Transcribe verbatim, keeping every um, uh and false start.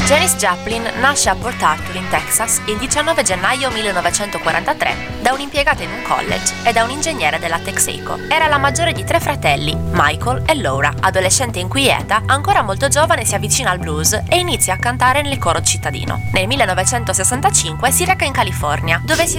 Janis Joplin nasce a Port Arthur in Texas il diciannove gennaio millenovecentoquarantatré da un'impiegata in un college e da un ingegnere della Texaco. Era la maggiore di tre fratelli, Michael e Laura. Adolescente inquieta, ancora molto giovane si avvicina al blues e inizia a cantare nel coro cittadino. Nel millenovecentosessantacinque si reca in California, dove si